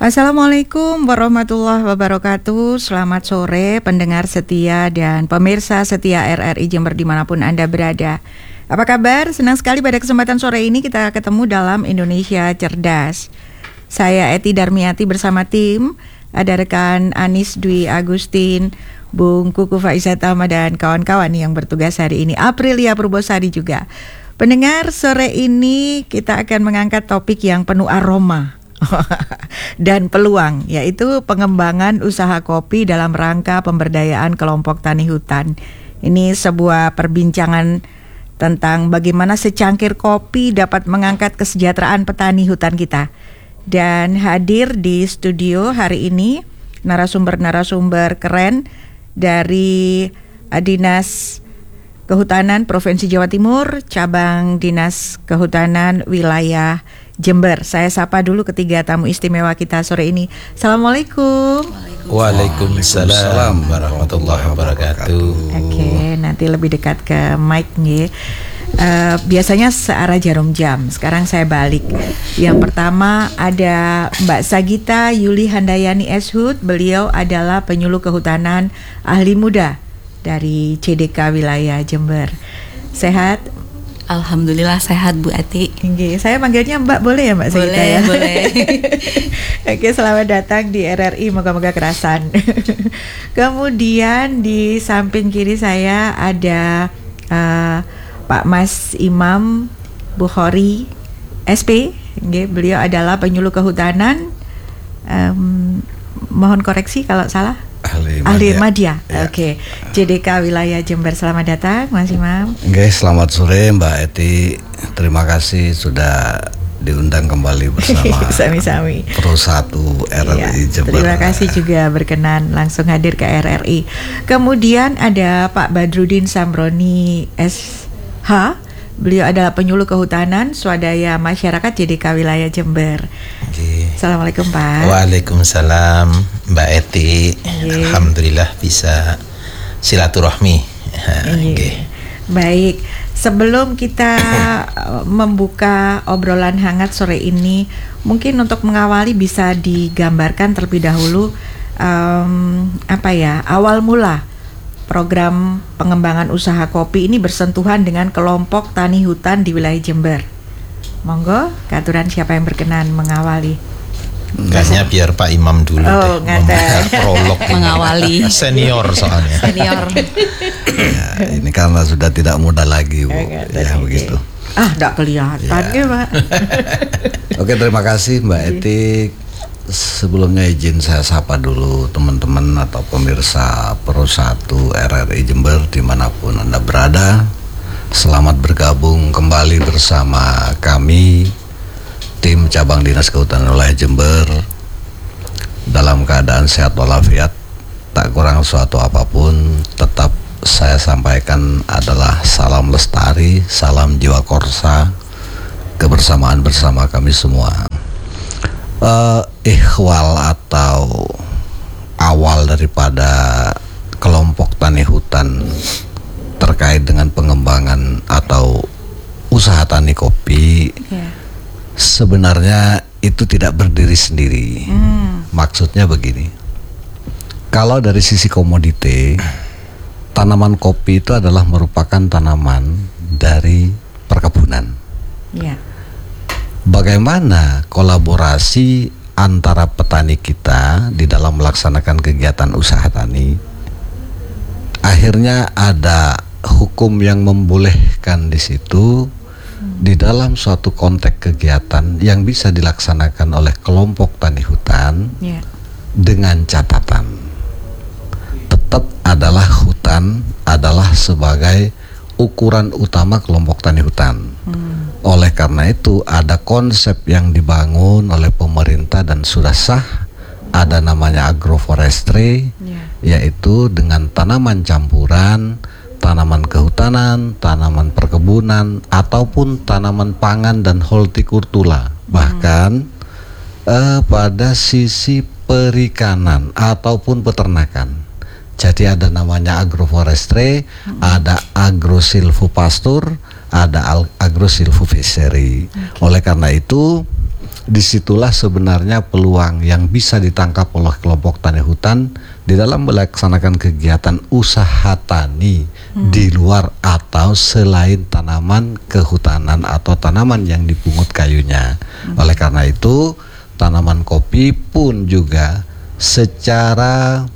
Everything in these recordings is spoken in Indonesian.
Assalamualaikum warahmatullahi wabarakatuh. Selamat sore pendengar setia dan pemirsa setia RRI Jember dimanapun Anda berada. Apa kabar? Senang sekali pada kesempatan sore ini kita ketemu dalam Indonesia Cerdas. Saya Eti Darmiati bersama tim. Ada rekan Anis Dwi Agustin, Bung Kuku Faizat Ahmad dan kawan-kawan yang bertugas hari ini. Aprilia Purbosari juga. Pendengar, sore ini kita akan mengangkat topik yang penuh aroma dan peluang, yaitu pengembangan usaha kopi dalam rangka pemberdayaan kelompok tani hutan. Ini sebuah perbincangan tentang bagaimana secangkir kopi dapat mengangkat kesejahteraan petani hutan kita. Dan hadir di studio hari ini narasumber-narasumber keren dari Dinas Kehutanan Provinsi Jawa Timur, Cabang Dinas Kehutanan Wilayah Jember. Saya sapa dulu ketiga tamu istimewa kita sore ini. Assalamualaikum. Waalaikumsalam warahmatullahi wabarakatuh. Oke, nanti lebih dekat ke mic nih. Biasanya searah jarum jam. Sekarang saya balik. Yang pertama ada Mbak Sagita Yuli Handayani Eshut. Beliau adalah penyuluh kehutanan ahli muda dari CDK Wilayah Jember. Sehat? Alhamdulillah sehat Bu Ati. Saya manggilnya Mbak, boleh ya Mbak Sagita? Boleh, ya? boleh. Oke, selamat datang di RRI, moga-moga kerasan. Kemudian di samping kiri saya ada Pak Mas Imam Bukhari SP. Beliau adalah penyuluh kehutanan. Mohon koreksi kalau salah. Ahli Madya. Ya. Oke. JDK Wilayah Jember. Selamat datang Mas Imam. Selamat sore Mbak Eti. Terima kasih sudah diundang kembali bersama Sami-sami Pro 1 RRI Jember. Terima kasih juga berkenan langsung hadir ke RRI. Kemudian ada Pak Badrudin Samroni SH. Beliau adalah penyuluh kehutanan swadaya masyarakat JDK Wilayah Jember. Assalamualaikum Pak. Waalaikumsalam Mbak Eti. Alhamdulillah bisa silaturahmi. Baik, sebelum kita membuka obrolan hangat sore ini, mungkin untuk mengawali bisa digambarkan terlebih dahulu awal mula program pengembangan usaha kopi ini bersentuhan dengan kelompok tani hutan di wilayah Jember. Monggo, keaturan siapa yang berkenan mengawali? Kayaknya biar Pak Imam dulu prolog mengawali. Senior soalnya. Senior. Ya, ini karena sudah tidak muda lagi Bu. Ya begitu. Enggak kelihatan ya Pak. Oke, terima kasih Mbak Eti. Sebelumnya izin saya sapa dulu teman-teman atau pemirsa Pro 1 RRI Jember dimanapun Anda berada. Selamat bergabung kembali bersama kami tim Cabang Dinas Kehutanan Wilayah Jember dalam keadaan sehat walafiat, tak kurang suatu apapun. Tetap saya sampaikan adalah salam lestari, salam jiwa korsa, kebersamaan bersama kami semua. Ikhwal atau awal daripada kelompok tani hutan terkait dengan pengembangan atau usaha tani kopi, sebenarnya itu tidak berdiri sendiri. Maksudnya begini, kalau dari sisi komoditi, tanaman kopi itu adalah merupakan tanaman dari perkebunan. Bagaimana kolaborasi antara petani kita di dalam melaksanakan kegiatan usaha tani? Akhirnya ada hukum yang membolehkan di situ di dalam suatu konteks kegiatan yang bisa dilaksanakan oleh kelompok tani hutan dengan catatan tetap adalah hutan adalah sebagai ukuran utama kelompok tani hutan. Oleh karena itu ada konsep yang dibangun oleh pemerintah dan sudah sah, ada namanya agroforestry, yaitu dengan tanaman campuran, tanaman kehutanan, tanaman perkebunan, ataupun tanaman pangan dan hortikultura. Bahkan pada sisi perikanan ataupun peternakan. Jadi ada namanya agroforestry, ada agrosilvopastur, ada agrosilvofishery. Oleh karena itu disitulah sebenarnya peluang yang bisa ditangkap oleh kelompok tani hutan di dalam melaksanakan kegiatan usaha tani di luar atau selain tanaman kehutanan atau tanaman yang dipungut kayunya. Oleh karena itu, tanaman kopi pun juga secara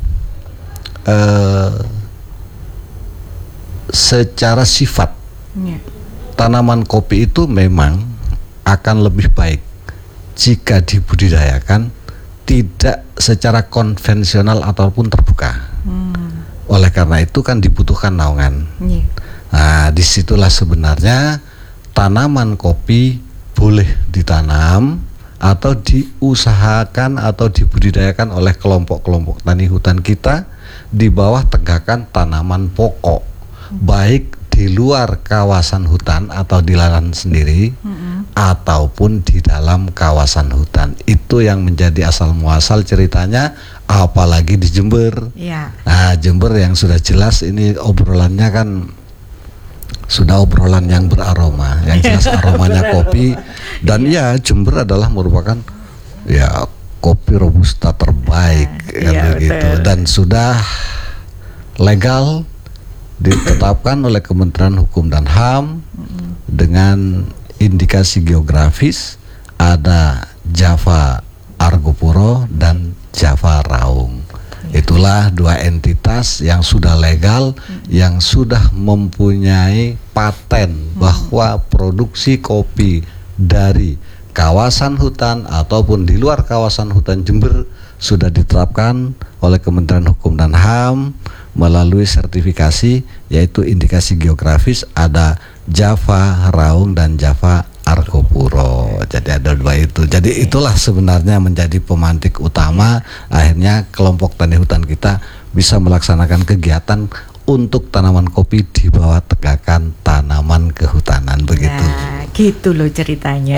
sifat tanaman kopi itu memang akan lebih baik jika dibudidayakan tidak secara konvensional ataupun terbuka. Oleh karena itu kan dibutuhkan naungan. Nah, disitulah sebenarnya tanaman kopi boleh ditanam atau diusahakan atau dibudidayakan oleh kelompok-kelompok tani hutan kita di bawah tegakan tanaman pokok, baik di luar kawasan hutan atau di lahan sendiri ataupun di dalam kawasan hutan. Itu yang menjadi asal muasal ceritanya, apalagi di Jember. Nah, Jember yang sudah jelas ini obrolannya kan sudah obrolan yang beraroma, yang jelas aromanya kopi. Dan ya, Jember adalah merupakan ya kopi robusta terbaik kan begitu, dan sudah legal ditetapkan oleh Kementerian Hukum dan HAM dengan indikasi geografis ada Java Argopuro dan Java Raung. Itulah dua entitas yang sudah legal, yang sudah mempunyai paten bahwa produksi kopi dari kawasan hutan ataupun di luar kawasan hutan Jember sudah diterapkan oleh Kementerian Hukum dan HAM melalui sertifikasi, yaitu indikasi geografis ada Java Raung dan Java Argopuro. Jadi ada dua itu. Jadi itulah sebenarnya menjadi pemantik utama akhirnya kelompok tani hutan kita bisa melaksanakan kegiatan untuk tanaman kopi di bawah tegakan tanaman kehutanan begitu. Nah, gitu loh ceritanya.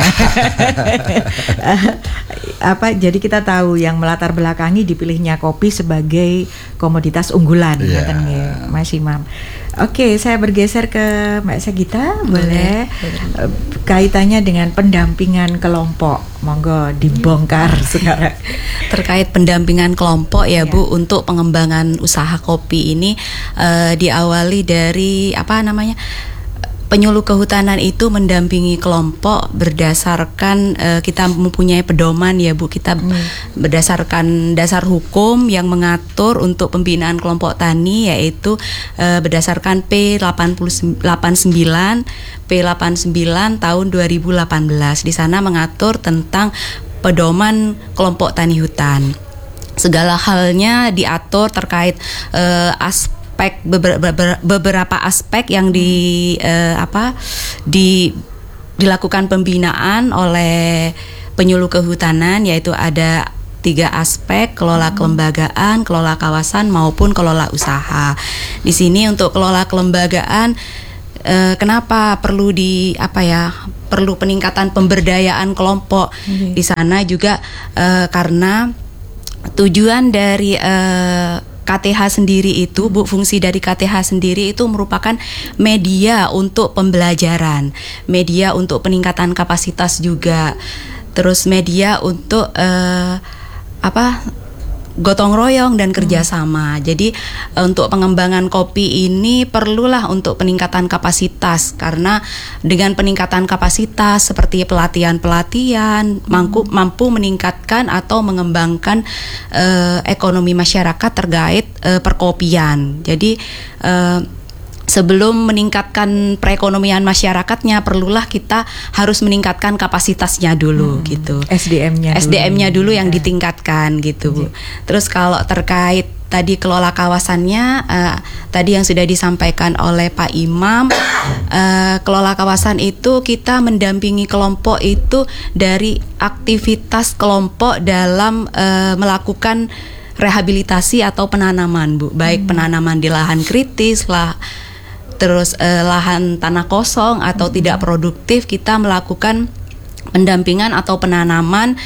Jadi kita tahu yang melatar belakangi dipilihnya kopi sebagai komoditas unggulan, katanya Mas Imam. Oke, saya bergeser ke Mbak Sagita, boleh? Kaitannya dengan pendampingan kelompok, monggo dibongkar sekarang. Terkait pendampingan kelompok ya Bu, untuk pengembangan usaha kopi ini diawali dari penyuluh kehutanan itu mendampingi kelompok berdasarkan kita mempunyai pedoman ya Bu, kita berdasarkan dasar hukum yang mengatur untuk pembinaan kelompok tani, yaitu berdasarkan P89 tahun 2018. Di sana mengatur tentang pedoman kelompok tani hutan. Segala halnya diatur terkait beberapa aspek yang dilakukan pembinaan oleh penyuluh kehutanan, yaitu ada 3 aspek: kelola kelembagaan, kelola kawasan maupun kelola usaha. Di sini untuk kelola kelembagaan, kenapa perlu perlu peningkatan pemberdayaan kelompok di sana juga karena tujuan dari KTH sendiri itu, Bu, fungsi dari KTH sendiri itu merupakan media untuk pembelajaran, media untuk peningkatan kapasitas juga, terus media untuk gotong royong dan kerjasama. Jadi untuk pengembangan kopi ini perlulah untuk peningkatan kapasitas, karena dengan peningkatan kapasitas seperti pelatihan mampu meningkatkan atau mengembangkan ekonomi masyarakat terkait perkopian. Jadi sebelum meningkatkan perekonomian masyarakatnya, perlulah kita harus meningkatkan kapasitasnya dulu gitu. SDM-nya dulu yang ditingkatkan gitu, Bu. Terus kalau terkait tadi kelola kawasannya, tadi yang sudah disampaikan oleh Pak Imam, kelola kawasan itu kita mendampingi kelompok itu dari aktivitas kelompok dalam melakukan rehabilitasi atau penanaman, Bu. Baik penanaman di lahan kritis lah, terus lahan tanah kosong atau tidak produktif, kita melakukan pendampingan atau penanaman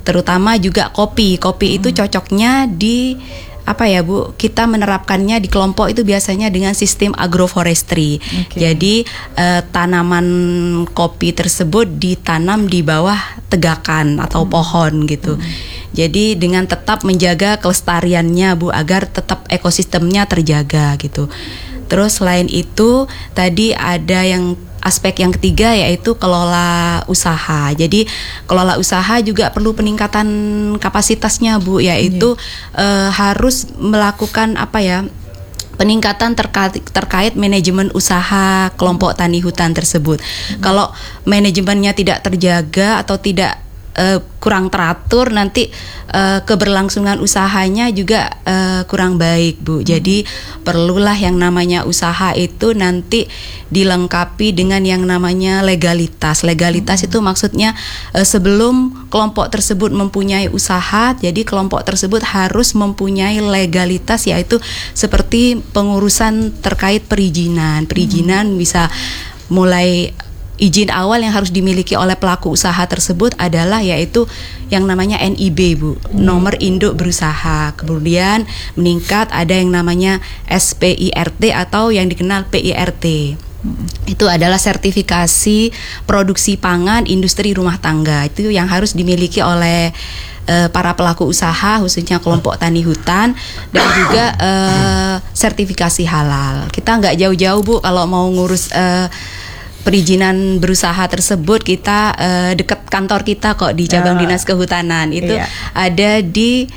terutama juga kopi. Kopi itu cocoknya di kita menerapkannya di kelompok itu biasanya dengan sistem agroforestry. Jadi tanaman kopi tersebut ditanam di bawah tegakan atau pohon gitu. Jadi dengan tetap menjaga kelestariannya Bu, agar tetap ekosistemnya terjaga gitu. Terus selain itu tadi ada aspek yang ketiga, yaitu kelola usaha. Jadi kelola usaha juga perlu peningkatan kapasitasnya Bu, yaitu harus melakukan peningkatan terkait manajemen usaha kelompok tani hutan tersebut. Kalau manajemennya tidak terjaga atau tidak kurang teratur, nanti keberlangsungan usahanya juga kurang baik Bu. Jadi perlulah yang namanya usaha itu nanti dilengkapi dengan yang namanya legalitas. Legalitas itu maksudnya sebelum kelompok tersebut mempunyai usaha, jadi kelompok tersebut harus mempunyai legalitas, yaitu seperti pengurusan terkait perizinan. Perizinan bisa mulai izin awal yang harus dimiliki oleh pelaku usaha tersebut adalah yaitu yang namanya NIB Bu, nomor induk berusaha. Kemudian meningkat ada yang namanya SPIRT atau yang dikenal PIRT. Itu adalah sertifikasi produksi pangan industri rumah tangga. Itu yang harus dimiliki oleh para pelaku usaha, khususnya kelompok tani hutan, dan juga sertifikasi halal. Kita nggak jauh-jauh Bu kalau mau ngurus perizinan berusaha tersebut, kita dekat kantor kita kok di cabang dinas kehutanan itu ada di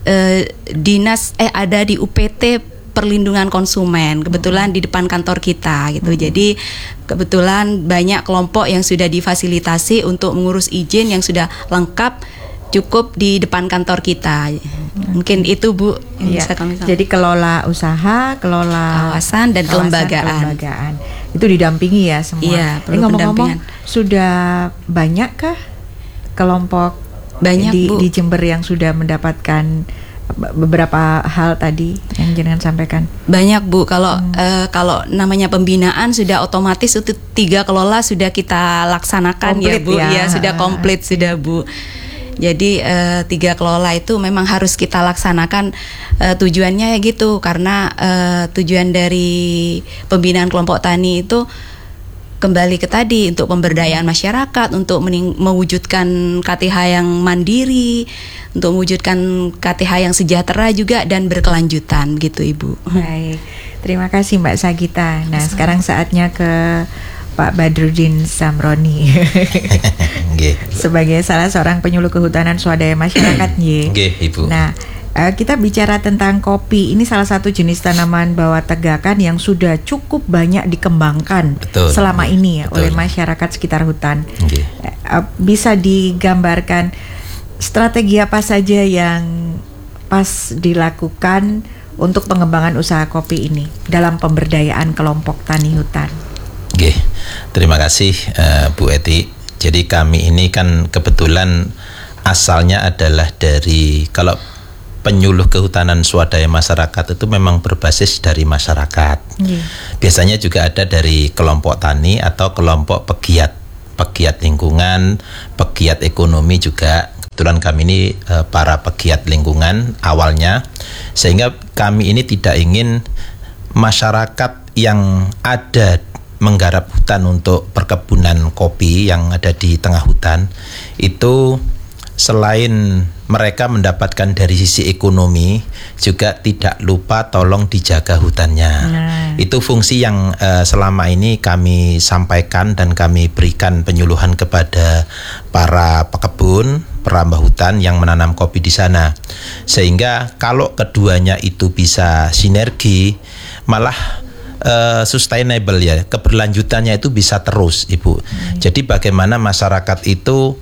ada di UPT Perlindungan Konsumen, kebetulan di depan kantor kita gitu. Jadi kebetulan banyak kelompok yang sudah difasilitasi untuk mengurus izin yang sudah lengkap, cukup di depan kantor kita. Mungkin itu Bu yang bisa kami sampaikan. Jadi kelola usaha, kelola kawasan dan kelembagaan. Itu didampingi ya semua. Iya, perlu ngomong-ngomong, sudah banyakkah kelompok di Jember yang sudah mendapatkan beberapa hal tadi yang jenengan sampaikan? Banyak Bu. Kalau namanya pembinaan sudah otomatis itu 3 kelola sudah kita laksanakan komplit, ya Bu. Ya sudah komplit sudah Bu. Jadi 3 kelola itu memang harus kita laksanakan, tujuannya ya gitu, karena tujuan dari pembinaan kelompok tani itu kembali ke tadi, untuk pemberdayaan masyarakat, untuk mewujudkan KTH yang mandiri, untuk mewujudkan KTH yang sejahtera juga dan berkelanjutan gitu Ibu. Baik, terima kasih Mbak Sagita. Nah sekarang saatnya ke Pak Badrudin Samroni sebagai salah seorang penyuluh kehutanan swadaya masyarakat Ibu. Nah, kita bicara tentang kopi. Ini salah satu jenis tanaman bawah tegakan yang sudah cukup banyak dikembangkan selama ini oleh masyarakat sekitar hutan. Bisa digambarkan strategi apa saja yang pas dilakukan untuk pengembangan usaha kopi ini dalam pemberdayaan kelompok tani hutan? Terima kasih Bu Eti. Jadi kami ini kan kebetulan asalnya adalah dari, kalau penyuluh kehutanan swadaya masyarakat itu memang berbasis dari masyarakat. Biasanya juga ada dari kelompok tani atau kelompok pegiat lingkungan, pegiat ekonomi juga. Kebetulan kami ini para pegiat lingkungan awalnya, sehingga kami ini tidak ingin masyarakat yang ada menggarap hutan untuk perkebunan kopi yang ada di tengah hutan itu, selain mereka mendapatkan dari sisi ekonomi, juga tidak lupa tolong dijaga hutannya. Itu fungsi yang selama ini kami sampaikan dan kami berikan penyuluhan kepada para pekebun, perambah hutan yang menanam kopi di sana. Sehingga kalau keduanya itu bisa sinergi, malah sustainable ya, keberlanjutannya itu bisa terus Ibu. Jadi bagaimana masyarakat itu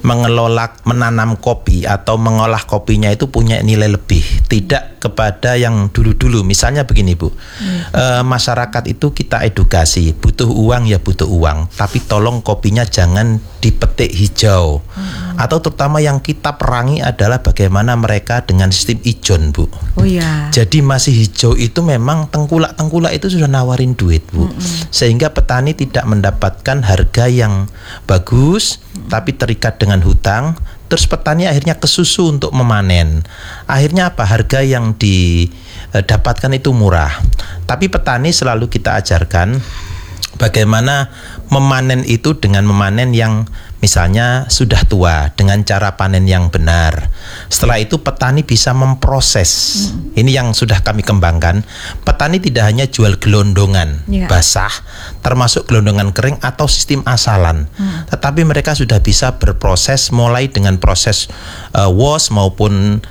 menanam kopi atau mengolah kopinya itu punya nilai lebih, tidak kepada yang dulu-dulu. Misalnya begini Bu, masyarakat itu kita edukasi, butuh uang ya butuh uang, tapi tolong kopinya jangan dipetik hijau. Atau terutama yang kita perangi adalah bagaimana mereka dengan sistem ijon Bu. Jadi masih hijau itu memang tengkulak-tengkulak itu sudah nawarin duit Bu. Sehingga petani tidak mendapatkan harga yang bagus, tapi terikat dengan hutang, terus petani akhirnya kesusu untuk memanen. Akhirnya apa? Harga yang didapatkan itu murah. Tapi petani selalu kita ajarkan bagaimana memanen itu dengan memanen yang misalnya sudah tua dengan cara panen yang benar. Setelah itu petani bisa memproses. Ini yang sudah kami kembangkan. Petani tidak hanya jual gelondongan basah, termasuk gelondongan kering atau sistem asalan. Tetapi mereka sudah bisa berproses mulai dengan proses wash maupun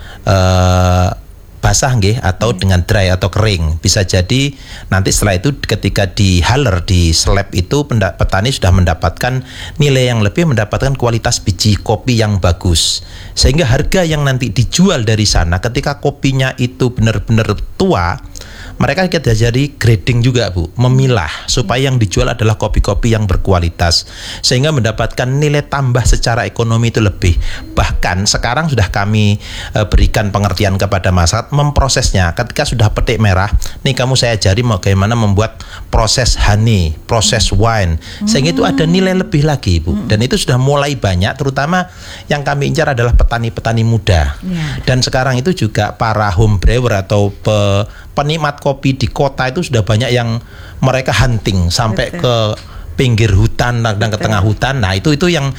basah nggih, atau dengan dry atau kering. Bisa jadi nanti setelah itu ketika dihaler, di slab itu petani sudah mendapatkan nilai yang lebih, mendapatkan kualitas biji kopi yang bagus. Sehingga harga yang nanti dijual dari sana ketika kopinya itu benar-benar tua, mereka kita jadi grading juga Bu, memilah supaya yang dijual adalah kopi-kopi yang berkualitas, sehingga mendapatkan nilai tambah secara ekonomi itu lebih. Bahkan sekarang sudah kami berikan pengertian kepada masyarakat memprosesnya. Ketika sudah petik merah, nih kamu saya ajari bagaimana membuat proses honey, proses wine, sehingga itu ada nilai lebih lagi Bu. Dan itu sudah mulai banyak, terutama yang kami incar adalah petani-petani muda. Dan sekarang itu juga para home brewer atau penikmat kopi di kota itu sudah banyak yang mereka hunting sampai ke pinggir hutan dan ke tengah hutan. Nah, itu yang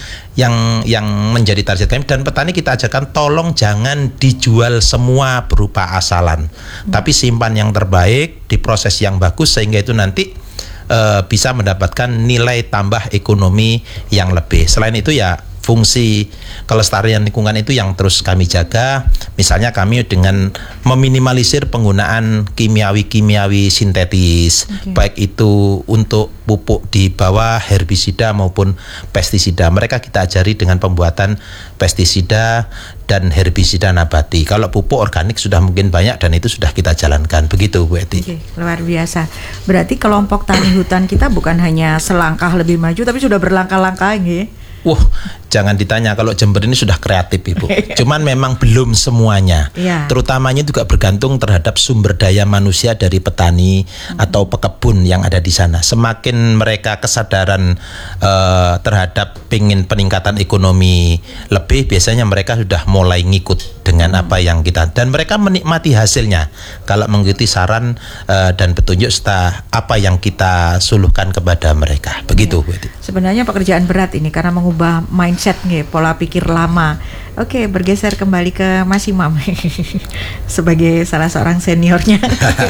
menjadi target kami. Dan petani kita ajarkan tolong jangan dijual semua berupa asalan. Tapi simpan yang terbaik, diproses yang bagus, sehingga itu nanti bisa mendapatkan nilai tambah ekonomi yang lebih. Selain itu ya fungsi kelestarian lingkungan itu yang terus kami jaga. Misalnya kami dengan meminimalisir penggunaan kimiawi sintetis, baik itu untuk pupuk di bawah herbisida maupun pestisida. Mereka kita ajari dengan pembuatan pestisida dan herbisida nabati. Kalau pupuk organik sudah mungkin banyak dan itu sudah kita jalankan. Begitu Bu Eti. Luar biasa. Berarti kelompok tani hutan kita bukan hanya selangkah lebih maju, tapi sudah berlangkah-langkah nggih. Jangan ditanya, kalau Jember ini sudah kreatif Ibu. Cuman memang belum semuanya. Terutamanya juga bergantung terhadap sumber daya manusia dari petani atau pekebun yang ada di sana. Semakin mereka kesadaran terhadap peningkatan ekonomi lebih, biasanya mereka sudah mulai ngikut dengan apa yang kita, dan mereka menikmati hasilnya kalau mengikuti saran dan petunjuk serta apa yang kita suluhkan kepada mereka. Begitu Bu Eti. Sebenarnya pekerjaan berat ini karena mengubah mindset nih, pola pikir lama. Oke, bergeser kembali ke Mas Imam sebagai salah seorang seniornya.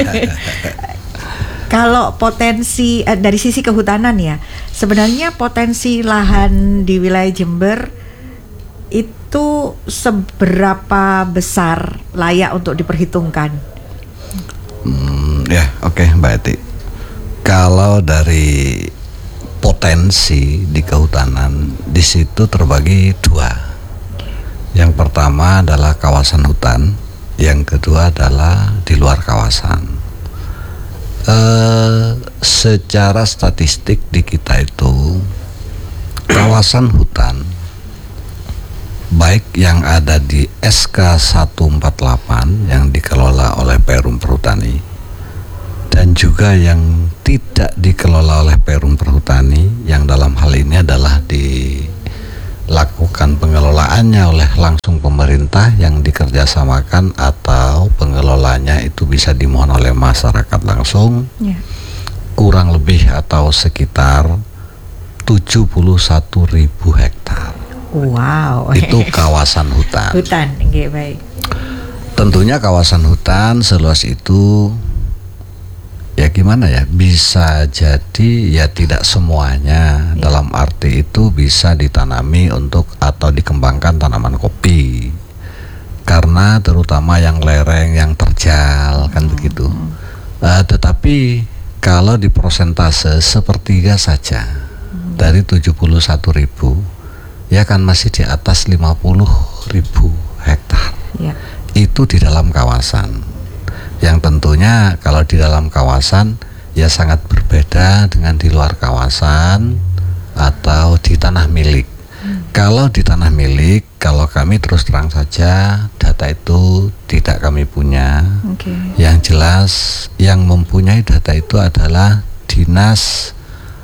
Kalau potensi dari sisi kehutanan ya, sebenarnya potensi lahan di wilayah Jember itu seberapa besar layak untuk diperhitungkan? Oke, Mbak Eti. Kalau dari potensi di kehutanan, di situ terbagi dua. Yang pertama adalah kawasan hutan, yang kedua adalah di luar kawasan. Secara statistik di kita itu kawasan hutan baik yang ada di SK 148 yang dikelola oleh Perum Perhutani dan juga yang tidak dikelola oleh Perum Perhutani, yang dalam hal ini adalah dilakukan pengelolaannya oleh langsung pemerintah yang dikerjasamakan atau pengelolanya itu bisa dimohon oleh masyarakat langsung, kurang lebih atau sekitar 71.000 hektar. Wow. Itu kawasan hutan. Baik. Tentunya kawasan hutan seluas itu ya gimana ya, bisa jadi ya tidak semuanya, dalam arti itu bisa ditanami untuk atau dikembangkan tanaman kopi, karena terutama yang lereng, yang terjal kan begitu. Tetapi kalau di persentase sepertiga saja dari 71.000 ya kan masih di atas 50.000 hektar. Itu di dalam kawasan. Yang tentunya kalau di dalam kawasan ya sangat berbeda dengan di luar kawasan atau di tanah milik. Kalau di tanah milik, kalau kami terus terang saja data itu tidak kami punya. Yang jelas yang mempunyai data itu adalah Dinas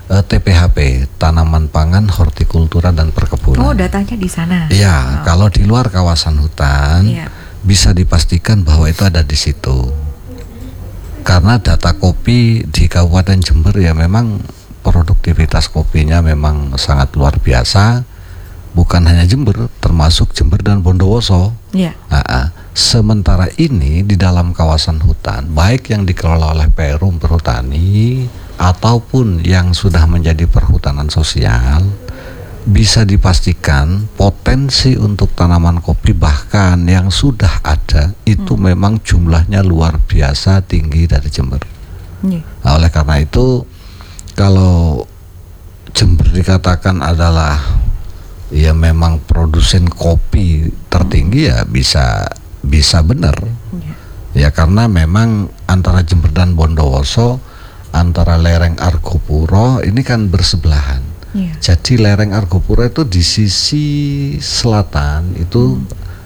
TPHP, tanaman pangan, hortikultura dan perkebunan. Oh, datanya di sana. Iya, kalau di luar kawasan hutan bisa dipastikan bahwa itu ada di situ. Karena data kopi di Kabupaten Jember ya memang produktivitas kopinya memang sangat luar biasa. Bukan hanya Jember, termasuk Jember dan Bondowoso. Sementara ini di dalam kawasan hutan, baik yang dikelola oleh Perum Perhutani ataupun yang sudah menjadi perhutanan sosial, bisa dipastikan potensi untuk tanaman kopi bahkan yang sudah ada itu memang jumlahnya luar biasa tinggi dari Jember. Nah, oleh karena itu, kalau Jember dikatakan adalah ya memang produsen kopi tertinggi, ya bisa benar. Ya karena memang antara Jember dan Bondowoso, antara lereng Argopuro ini kan bersebelahan. Jadi lereng Argopuro itu di sisi selatan itu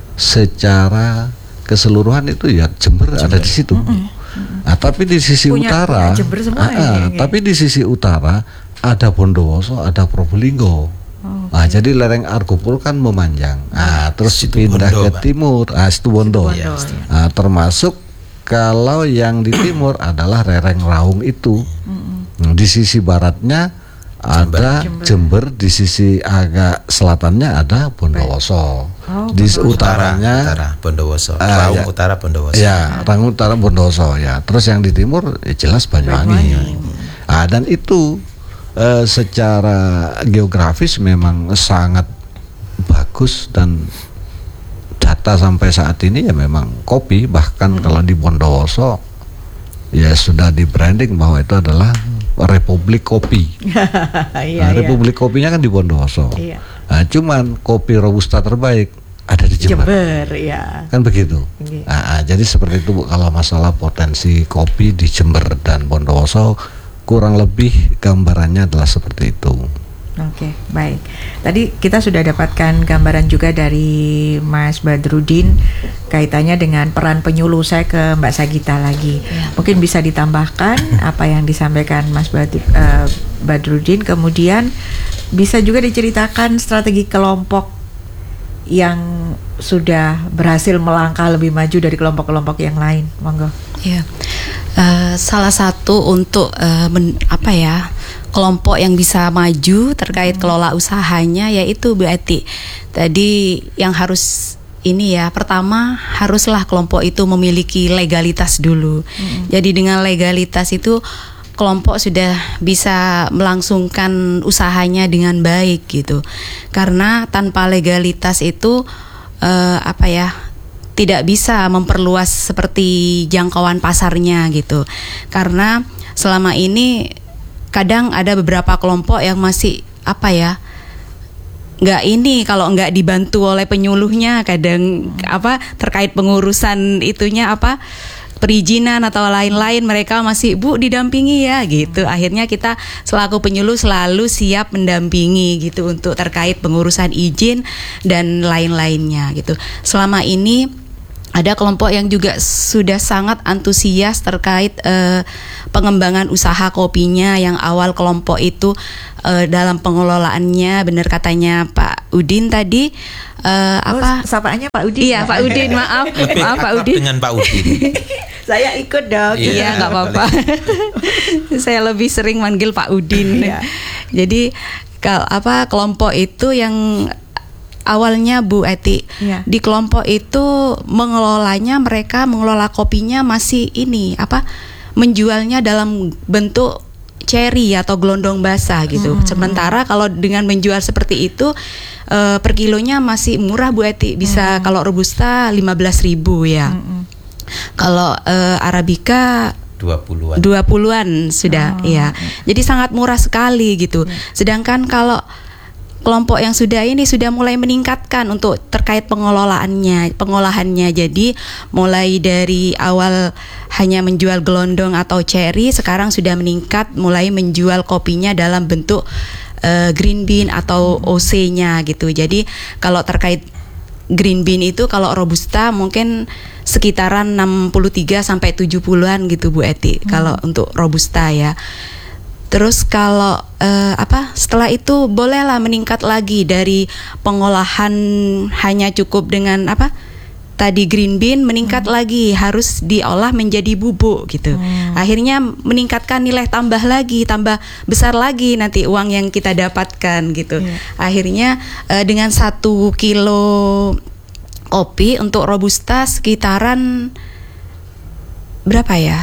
secara keseluruhan itu ya Jember ada di situ. Nah, tapi di sisi utara, tapi di sisi utara ada Bondowoso, ada Probolinggo. Nah, jadi lereng Argopuro kan memanjang. Terus pindah ke timur, Situbondo. Termasuk kalau yang di timur adalah lereng Raung itu. Di sisi baratnya ada Jember, di sisi agak selatannya ada Bondowoso. Di utaranya Bondowoso. Raung Utara Bondowoso. Ya, Raung Utara Bondowoso ya. Terus yang di timur ya jelas Banyuwangi. Dan itu secara geografis memang sangat bagus, dan data sampai saat ini ya memang kopi, bahkan kalau di Bondowoso ya sudah di branding bahwa itu adalah Republik Kopi. Republik Kopinya kan di Bondowoso. Nah, cuman kopi robusta terbaik ada di Jember. Kan begitu. Jadi seperti itu Bu, kalau masalah potensi kopi di Jember dan Bondowoso kurang lebih gambarannya adalah seperti itu. Oke, baik. Tadi kita sudah dapatkan gambaran juga dari Mas Badrudin kaitannya dengan peran penyuluh. Saya ke Mbak Sagita lagi. Mungkin bisa ditambahkan apa yang disampaikan Mas Badrudin. Kemudian bisa juga diceritakan strategi kelompok yang sudah berhasil melangkah lebih maju dari kelompok-kelompok yang lain. Monggo. Ya. Salah satu untuk kelompok yang bisa maju terkait kelola usahanya yaitu Bu Eti. Tadi yang harus pertama haruslah kelompok itu memiliki legalitas dulu. Jadi dengan legalitas itu kelompok sudah bisa melangsungkan usahanya dengan baik gitu. Karena tanpa legalitas itu tidak bisa memperluas seperti jangkauan pasarnya gitu. Karena selama ini kadang ada beberapa kelompok yang masih kalau nggak dibantu oleh penyuluhnya, kadang terkait pengurusan perizinan atau lain-lain, mereka masih Bu didampingi ya gitu. Akhirnya kita selaku penyuluh selalu siap mendampingi gitu untuk terkait pengurusan izin dan lain-lainnya gitu. Selama ini ada kelompok yang juga sudah sangat antusias terkait pengembangan usaha kopinya. Yang awal kelompok itu dalam pengelolaannya, benar katanya Pak Udin tadi, sapaannya Pak Udin. Iya, Pak Udin, maaf Pak Udin. Dengan Pak Udin. Saya ikut dong. Iya, nggak apa-apa. Saya lebih sering manggil Pak Udin. Jadi kelompok itu yang awalnya Bu Eti, di kelompok itu mereka mengelola kopinya masih menjualnya dalam bentuk cherry atau gelondong basah gitu. Sementara kalau dengan menjual seperti itu per kilonya masih murah Bu Eti, bisa kalau robusta 15.000 ya. Kalau Arabica 20-an sudah ya. Jadi sangat murah sekali gitu. Sedangkan kalau kelompok yang sudah mulai meningkatkan untuk terkait pengolahannya. Jadi mulai dari awal hanya menjual gelondong atau cherry, sekarang sudah meningkat mulai menjual kopinya dalam bentuk green bean atau OC-nya gitu. Jadi kalau terkait green bean itu, kalau robusta mungkin sekitaran 63 sampai 70-an gitu Bu Eti. Kalau untuk robusta ya. Terus kalau setelah itu bolehlah meningkat lagi dari pengolahan hanya cukup dengan tadi green bean, meningkat lagi harus diolah menjadi bubuk gitu. Akhirnya meningkatkan nilai tambah lagi, tambah besar lagi nanti uang yang kita dapatkan gitu. Akhirnya dengan 1 kilo kopi untuk robusta sekitaran berapa ya?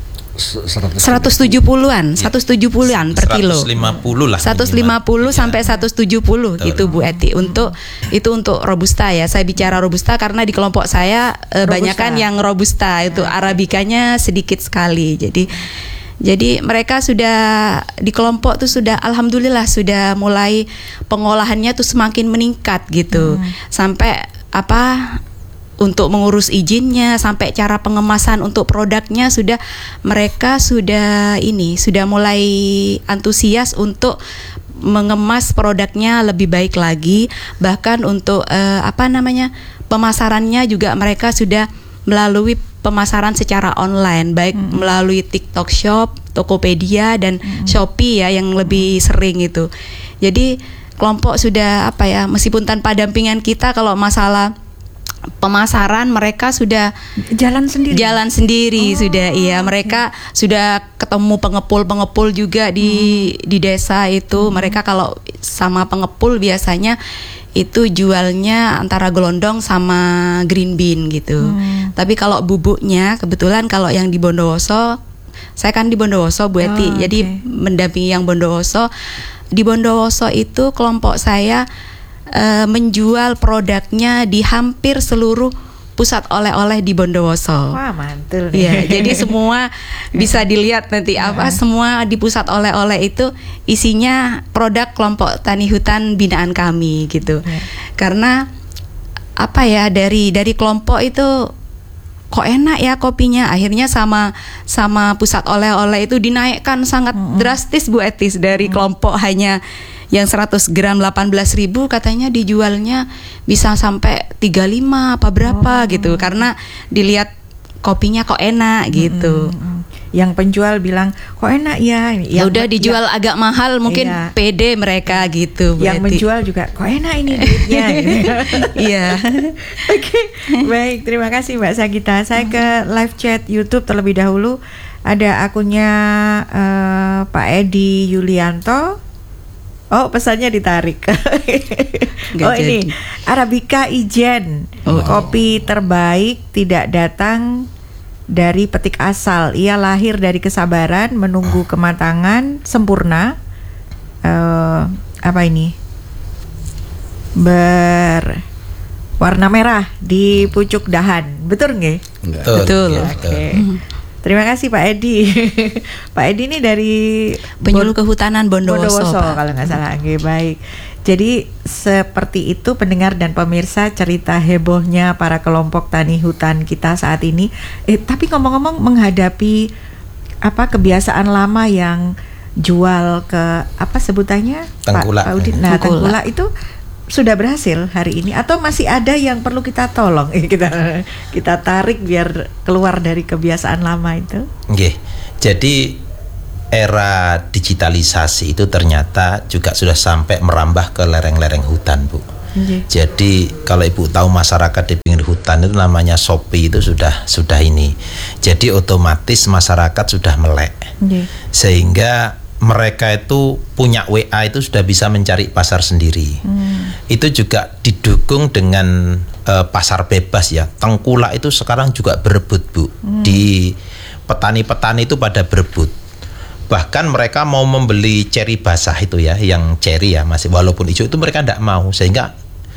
170-an per kilo. 150 lah. 150 sampai 170 gitu Bu Eti. Untuk robusta ya. Saya bicara robusta karena di kelompok saya banyakan yang robusta itu arabikanya sedikit sekali. Jadi mereka sudah di kelompok tuh sudah alhamdulillah sudah mulai pengolahannya tuh semakin meningkat gitu. Sampai untuk mengurus izinnya sampai cara pengemasan untuk produknya mereka sudah mulai antusias untuk mengemas produknya lebih baik lagi, bahkan untuk pemasarannya juga mereka sudah melalui pemasaran secara online baik melalui TikTok Shop, Tokopedia dan Shopee ya yang lebih sering itu. Jadi kelompok sudah meskipun tanpa dampingan kita kalau masalah pemasaran mereka sudah jalan sendiri sudah mereka sudah ketemu pengepul juga di desa itu. Mereka kalau sama pengepul biasanya itu jualnya antara gelondong sama green bean gitu. Tapi kalau bubuknya kebetulan kalau yang di Bondowoso, saya kan di Bondowoso Bu Eti, jadi mendampingi yang Bondowoso. Di Bondowoso itu kelompok saya menjual produknya di hampir seluruh pusat oleh-oleh di Bondowoso. Wah, mantul. Iya, jadi semua bisa dilihat nanti semua di pusat oleh-oleh itu isinya produk kelompok tani hutan binaan kami gitu. Karena dari kelompok itu kok enak ya kopinya, akhirnya sama pusat oleh-oleh itu dinaikkan sangat drastis Bu Etis, dari kelompok hanya yang 100 gram 18.000 katanya dijualnya bisa sampai 35 apa berapa gitu, karena dilihat kopinya kok enak gitu. Yang penjual bilang kok enak ya. Ya udah dijual agak mahal mungkin pede mereka gitu. Yang menjual juga kok enak ini duitnya. Iya. Oke, baik, terima kasih Mbak Sagita. Saya ke live chat YouTube terlebih dahulu. Ada akunnya Pak Edi Yulianto. Oh, pesannya ditarik. Ini Arabica Ijen, kopi terbaik tidak datang dari petik asal. Ia lahir dari kesabaran menunggu kematangan sempurna. Berwarna merah di pucuk dahan. Betul nggih? Betul. Oke. Terima kasih Pak Edi. Pak Edi ini dari Penyuluh Kehutanan Bondowoso kalau nggak salah. Oke, baik. Jadi seperti itu pendengar dan pemirsa cerita hebohnya para kelompok tani hutan kita saat ini. Tapi ngomong-ngomong menghadapi kebiasaan lama yang jual ke sebutannya Tengkulak. Pak Udin. Nah, Tengkulak itu sudah berhasil hari ini atau masih ada yang perlu kita tolong kita tarik biar keluar dari kebiasaan lama itu? Nggih. Jadi era digitalisasi itu ternyata juga sudah sampai merambah ke lereng-lereng hutan, Bu. Jadi kalau Ibu tahu masyarakat di pinggir hutan itu namanya Shopee itu sudah ini. Jadi otomatis masyarakat sudah melek. Sehingga mereka itu punya WA itu sudah bisa mencari pasar sendiri. Itu juga didukung dengan pasar bebas ya. Tengkulak itu sekarang juga berebut, Bu. Di petani-petani itu pada berebut. Bahkan mereka mau membeli ceri basah itu ya, yang ceri ya masih walaupun hijau itu mereka tidak mau, sehingga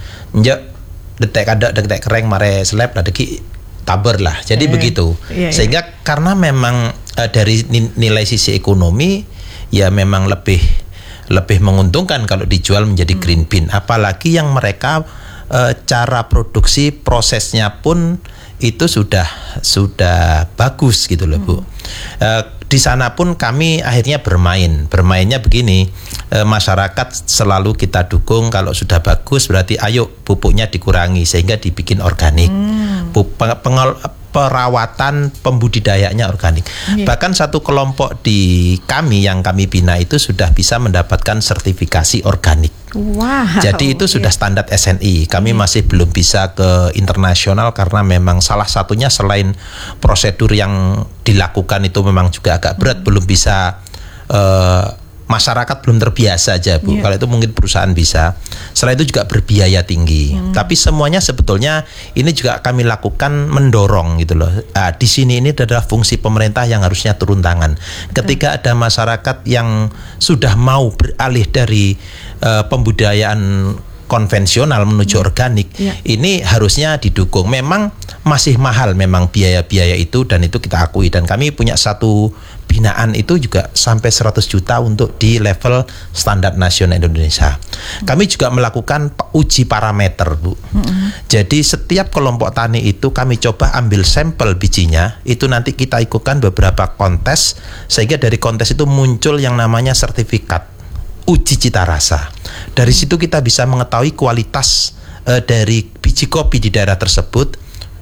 detek kering mare seleb ladeki taber lah. Jadi begitu. Sehingga karena memang dari nilai sisi ekonomi ya memang lebih menguntungkan kalau dijual menjadi green bean, apalagi yang mereka cara produksi prosesnya pun itu sudah bagus gitu loh, Bu. Di sana pun kami akhirnya bermainnya begini, masyarakat selalu kita dukung, kalau sudah bagus berarti ayo pupuknya dikurangi sehingga dibikin organik. perawatan pembudidayanya organik. Bahkan satu kelompok di kami yang kami bina itu sudah bisa mendapatkan sertifikasi organik. Wow. Jadi itu sudah standar SNI. Kami masih belum bisa ke internasional karena memang salah satunya selain prosedur yang dilakukan itu memang juga agak berat, belum bisa masyarakat belum terbiasa aja, Bu. Kalau itu mungkin perusahaan bisa. Selain itu juga berbiaya tinggi. Tapi semuanya sebetulnya ini juga kami lakukan mendorong gitu loh. Di sini ini adalah fungsi pemerintah yang harusnya turun tangan. Ketika ada masyarakat yang sudah mau beralih dari pembudayaan konvensional menuju organik, ini harusnya didukung. Memang masih mahal memang biaya-biaya itu, dan itu kita akui, dan kami punya satu binaan itu juga sampai 100 juta untuk di level standar nasional Indonesia. Kami juga melakukan uji parameter, Bu. Jadi setiap kelompok tani itu kami coba ambil sampel bijinya, itu nanti kita ikutkan beberapa kontes, sehingga dari kontes itu muncul yang namanya sertifikat uji cita rasa. Dari situ kita bisa mengetahui kualitas dari biji kopi di daerah tersebut,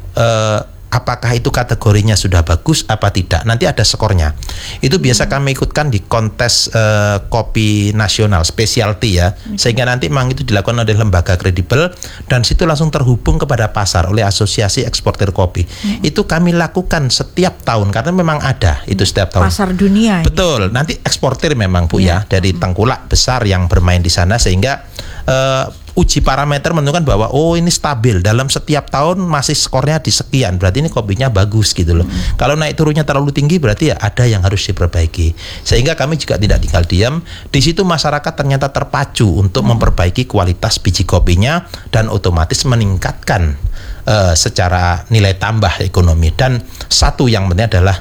apakah itu kategorinya sudah bagus apa tidak. Nanti ada skornya. Itu biasa kami ikutkan di kontes kopi nasional specialty ya, sehingga nanti memang itu dilakukan oleh lembaga kredibel, dan situ langsung terhubung kepada pasar oleh Asosiasi Eksportir Kopi. Itu kami lakukan setiap tahun karena memang ada itu setiap tahun. Pasar dunia. Betul. Nanti eksportir memang, Bu, ya, dari tengkulak besar yang bermain di sana, sehingga uji parameter menentukan bahwa ini stabil dalam setiap tahun, masih skornya di sekian, berarti ini kopinya bagus gitu loh. Kalau naik turunnya terlalu tinggi berarti ya ada yang harus diperbaiki. Sehingga kami juga tidak tinggal diam. Di situ masyarakat ternyata terpacu untuk memperbaiki kualitas biji kopinya, dan otomatis meningkatkan secara nilai tambah ekonomi. Dan satu yang penting adalah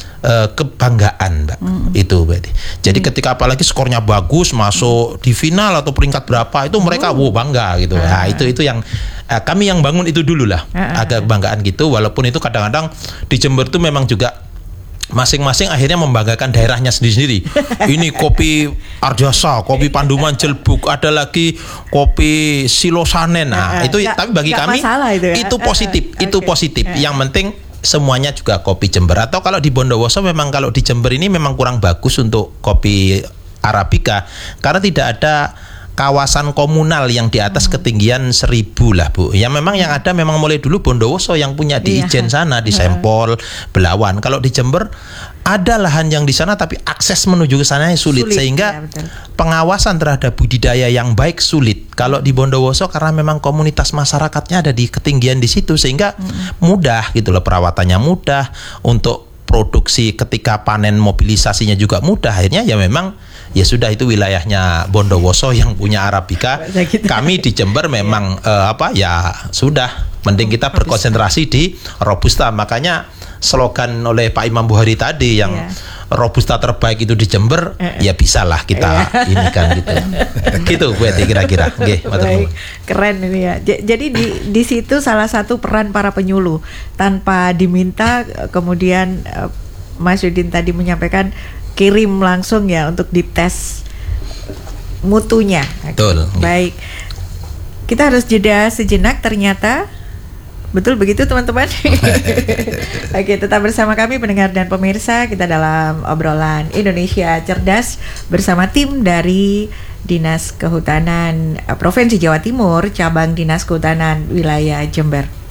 kebanggaan, Mbak. Itu berarti. Jadi ketika apalagi skornya bagus, masuk di final atau peringkat berapa, itu mereka bangga gitu. Nah, itu yang kami yang bangun itu dulu lah. Agak kebanggaan gitu, walaupun itu kadang-kadang di Jember itu memang juga masing-masing akhirnya membanggakan daerahnya sendiri-sendiri. Ini kopi Arjasa, kopi Panduman Jelbuk, ada lagi kopi Silosanen. Nah, itu tapi bagi kami itu positif, itu positif. Yang penting semuanya juga kopi Jember. Atau kalau di Bondowoso memang, kalau di Jember ini memang kurang bagus untuk kopi Arabica karena tidak ada kawasan komunal yang di atas ketinggian 1000 lah, Bu. Ya memang yang ada memang mulai dulu Bondowoso yang punya di Ijen sana, di Sempol, Belawan. Kalau di Jember ada lahan yang di sana tapi akses menuju ke sana sulit, sehingga pengawasan terhadap budidaya yang baik sulit. Kalau di Bondowoso karena memang komunitas masyarakatnya ada di ketinggian di situ, sehingga mudah gitu loh, perawatannya mudah, untuk produksi ketika panen mobilisasinya juga mudah. Akhirnya ya memang ya sudah, itu wilayahnya Bondowoso yang punya Arabica. Kami di Jember memang ya sudah, mending kita berkonsentrasi di Robusta. Makanya slogan oleh Pak Imam Bukhari tadi yang Robusta terbaik itu di Jember, ya bisalah kita ini kan gitu. Gitu berarti kira-kira. Baik, keren ini ya. Jadi di situ salah satu peran para penyuluh, tanpa diminta, kemudian Mas Yudin tadi menyampaikan kirim langsung ya untuk dites mutunya. Betul. Baik. Kita harus jeda sejenak ternyata. Betul begitu, teman-teman. Oke, tetap bersama kami pendengar dan pemirsa. Kita dalam obrolan Indonesia Cerdas bersama tim dari Dinas Kehutanan Provinsi Jawa Timur, cabang Dinas Kehutanan wilayah Jember.